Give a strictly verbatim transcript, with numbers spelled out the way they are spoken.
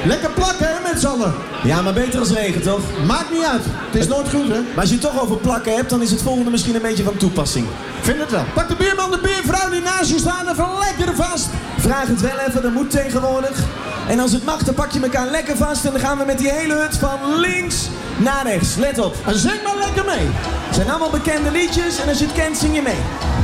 Lekker plakken, hè, met z'n allen. Ja, maar beter als regen, toch? Maakt niet uit. Het is nooit goed, hè? Maar als je het toch over plakken hebt, dan is het volgende misschien een beetje van toepassing. Vind het wel. Pak de buurman, de buurvrouw die naast je staan even lekker vast. Vraag het wel even, dat moet tegenwoordig. En als het mag, dan pak je elkaar lekker vast en dan gaan we met die hele hut van links naar rechts. Let op. En zing maar lekker mee. Het zijn allemaal bekende liedjes en als je het kent, zing je mee.